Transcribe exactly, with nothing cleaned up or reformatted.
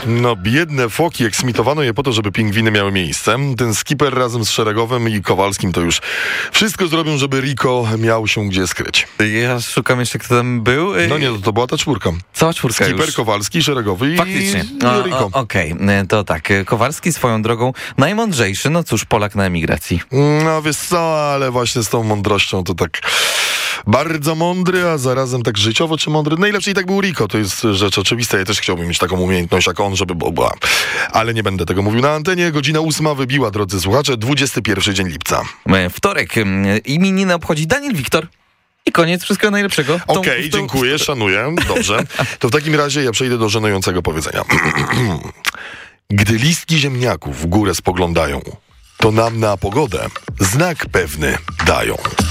No, biedne foki, eksmitowano je po to, żeby pingwiny miały miejsce. Ten skipper razem z Szeregowym i Kowalskim to już wszystko zrobią, żeby Rico miał się gdzie skryć. Ja szukam jeszcze, kto tam był. No nie, to, to była ta czwórka. Cała czwórka Skipper, już. Kowalski, Szeregowy i, Faktycznie. i Rico. Okej, okay. To tak. Kowalski swoją drogą najmądrzejszy, no cóż, Polak na emigracji. No wiesz co, ale właśnie z tą mądrością to tak bardzo mądry, a zarazem tak życiowo czy mądry. Najlepszy i tak był Rico, to jest rzecz oczywista. Ja też chciałbym mieć taką umiejętność jak on, żeby była. Ale nie będę tego mówił na antenie. Godzina ósma wybiła, drodzy słuchacze, dwudziesty pierwszy dzień lipca. Wtorek. Imieniny obchodzi Daniel Wiktor. I koniec, wszystkiego najlepszego. Okej, okay, dziękuję, szanuję, dobrze. To w takim razie ja przejdę do żenującego powiedzenia. Gdy listki ziemniaków w górę spoglądają, to nam na pogodę znak pewny dają.